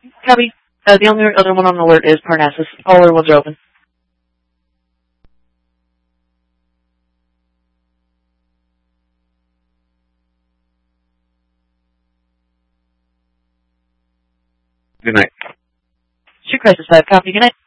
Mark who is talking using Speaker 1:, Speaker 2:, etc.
Speaker 1: Copy. The only other one on alert is Parnassus. All other ones are open.
Speaker 2: Good night.
Speaker 1: Street Crisis 5, copy. Good night.